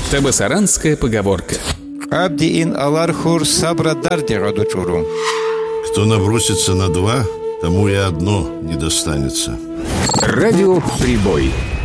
Табасаранская поговорка. Абдиин алархур сабрадар дегадучуру. Кто набросится на два, тому и одно не достанется. Радио «Прибой».